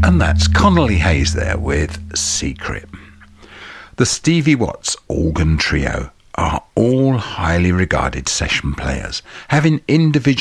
And that's Connolly Hayes there with Secret. The Stevie Watts Organ Trio are all highly regarded session players, having individual